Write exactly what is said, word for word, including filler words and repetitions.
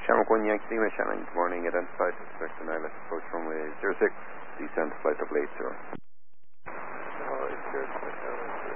Shamrock one Yankee Lima, Shannon, good morning. Identified suspect and I left approach runway zero six, descend to flight level eight zero. Oh, it's good.